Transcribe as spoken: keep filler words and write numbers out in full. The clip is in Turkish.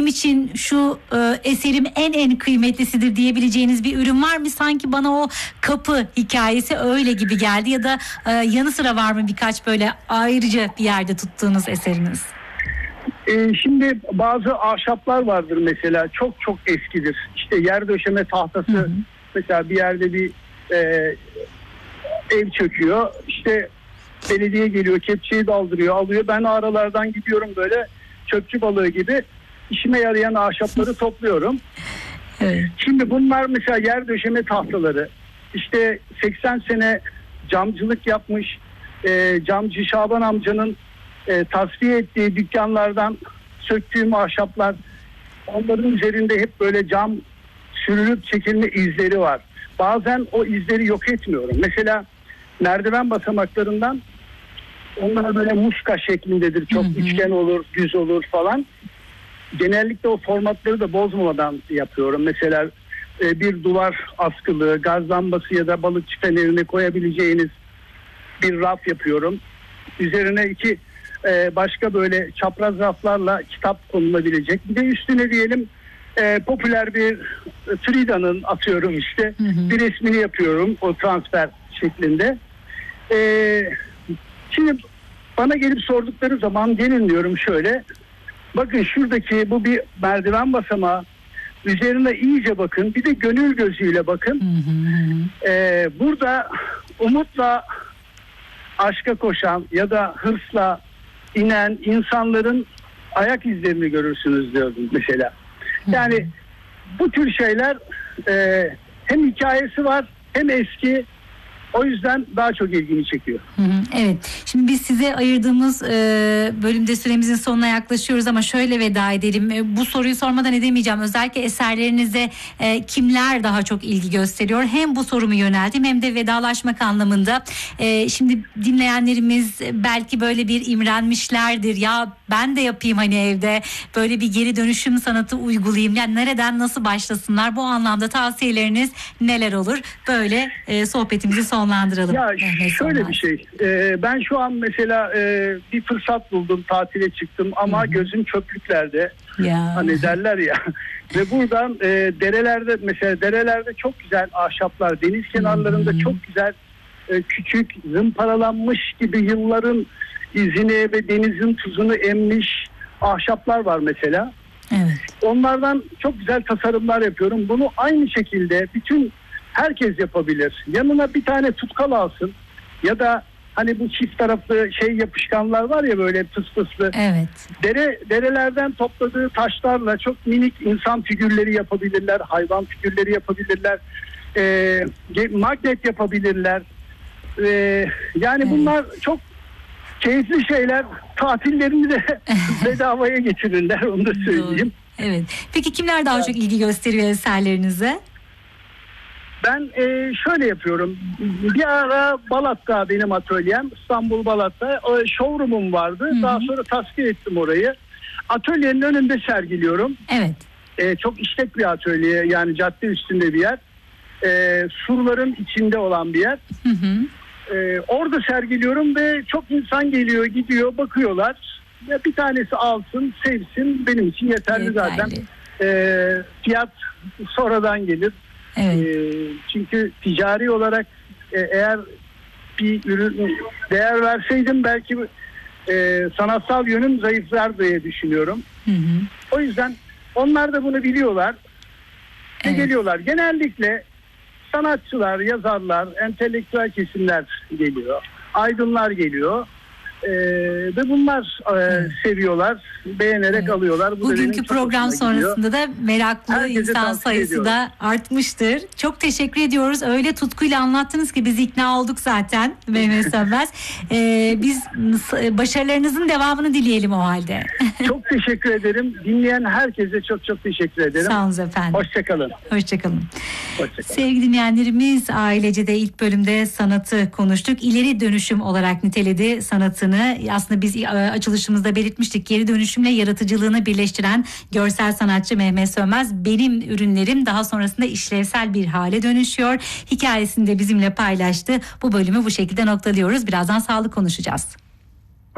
için şu e, eserim en en kıymetlisidir diyebileceğiniz bir ürün var mı? Sanki bana o kapı hikayesi öyle gibi geldi, ya da e, yanı sıra var mı birkaç böyle ayrıca bir yerde tuttuğunuz eseriniz? Ee, şimdi bazı ahşaplar vardır mesela, çok çok eskidir. İşte yer döşeme tahtası, hı hı. Mesela bir yerde bir e, ev çöküyor. İşte belediye geliyor, kepçeyi daldırıyor, alıyor. Ben aralardan gidiyorum böyle çöpçü balığı gibi, işime yarayan ahşapları topluyorum. Evet. Şimdi bunlar mesela yer döşeme tahtaları. İşte seksen sene camcılık yapmış e, camcı Şaban amcanın e, tasfiye ettiği dükkanlardan söktüğüm ahşaplar. Onların üzerinde hep böyle cam sürülüp çekilme izleri var. Bazen o izleri yok etmiyorum. Mesela merdiven basamaklarından, onlara böyle muska şeklindedir. Çok hı hı. Üçgen olur, düz olur falan. Genellikle o formatları da bozmadan yapıyorum. Mesela e, bir duvar askılı, gaz lambası ya da balıkçı fenerine koyabileceğiniz bir raf yapıyorum. Üzerine iki e, başka böyle çapraz raflarla kitap konulabilecek. Bir de üstüne diyelim e, popüler bir e, Frida'nın atıyorum işte hı hı. bir resmini yapıyorum o transfer şeklinde. E, şimdi bana gelip sordukları zaman gelin diyorum şöyle. Bakın şuradaki bu bir merdiven basamağı. Üzerine iyice bakın. Bir de gönül gözüyle bakın. Hı hı. Ee, burada umutla aşka koşan ya da hırsla inen insanların ayak izlerini görürsünüz diyordum mesela. Yani hı hı. bu tür şeyler e, hem hikayesi var hem eski. O yüzden daha çok ilgimi çekiyor. Hı hı, evet. Şimdi biz size ayırdığımız e, bölümde süremizin sonuna yaklaşıyoruz ama şöyle veda edelim. E, bu soruyu sormadan edemeyeceğim. Özellikle eserlerinize e, kimler daha çok ilgi gösteriyor? Hem bu sorumu yöneldim hem de vedalaşmak anlamında. E, şimdi dinleyenlerimiz belki böyle bir imrenmişlerdir. Ya ben de yapayım hani evde böyle bir geri dönüşüm sanatı uygulayayım. Yani nereden nasıl başlasınlar? Bu anlamda tavsiyeleriniz neler olur? Böyle e, sohbetimizi son sonlandıralım. Ya şöyle bir şey. Ee, ben şu an mesela e, bir fırsat buldum, tatile çıktım ama hmm. gözüm çöplüklerde. Ya. Hani derler ya. Ve buradan e, derelerde mesela derelerde çok güzel ahşaplar, deniz kenarlarında hmm. çok güzel e, küçük zımparalanmış gibi yılların izini ve denizin tuzunu emmiş ahşaplar var mesela. Evet. Onlardan çok güzel tasarımlar yapıyorum. Bunu aynı şekilde bütün herkes yapabilir. Yanına bir tane tutkal alsın ya da hani bu çift taraflı şey yapışkanlar var ya böyle tıs tıslı. Evet. Dere, derelerden topladığı taşlarla çok minik insan figürleri yapabilirler, hayvan figürleri yapabilirler, e, magnet yapabilirler. E, yani evet. bunlar çok keyifli şeyler. Tatillerini de bedavaya geçirirler, onu da söyleyeyim. Evet. Peki kimler daha evet. çok ilgi gösteriyor eserlerinize? Ben e, şöyle yapıyorum. Bir ara Balat'ta benim atölyem, İstanbul Balat'ta o showroom'um vardı. Hı-hı. Daha sonra tasfiye ettim orayı. Atölyenin önünde sergiliyorum. Evet. E, çok işlek bir atölye, yani cadde üstünde bir yer. E, surların içinde olan bir yer. E, orada sergiliyorum ve çok insan geliyor, gidiyor, bakıyorlar. Ya bir tanesi alsın, sevsin, benim için yeterli, yeterli. zaten. E, fiyat sonradan gelir. Evet. E, çünkü ticari olarak e, eğer bir ürün değer verseydim belki e, sanatsal yönüm zayıflar diye düşünüyorum. Hı hı. O yüzden onlar da bunu biliyorlar. Evet. Ve geliyorlar. Genellikle sanatçılar, yazarlar, entelektüel kesimler geliyor. Aydınlar geliyor. Ee, ve bunlar e, seviyorlar, beğenerek evet. alıyorlar. Bu Bugünkü program sonrasında gidiyor. Da meraklı Herkese insan sayısı ediyorum. Da artmıştır. Çok teşekkür ediyoruz. Öyle tutkuyla anlattınız ki biz ikna olduk zaten Mehmet Sönmez. Ee, biz başarılarınızın devamını dileyelim o halde. Çok teşekkür ederim. Dinleyen herkese çok çok teşekkür ederim. Sağ olun efendim. Hoşçakalın. Hoşçakalın. Hoşçakalın. Sevgili dinleyenlerimiz, Ailece'de ilk bölümde sanatı konuştuk. İleri dönüşüm olarak niteledi sanatını. Aslında biz açılışımızda belirtmiştik. Geri dönüşümle yaratıcılığını birleştiren görsel sanatçı Mehmet Sönmez, benim ürünlerim daha sonrasında işlevsel bir hale dönüşüyor. Hikayesini de bizimle paylaştı. Bu bölümü bu şekilde noktalıyoruz. Birazdan sağlık konuşacağız.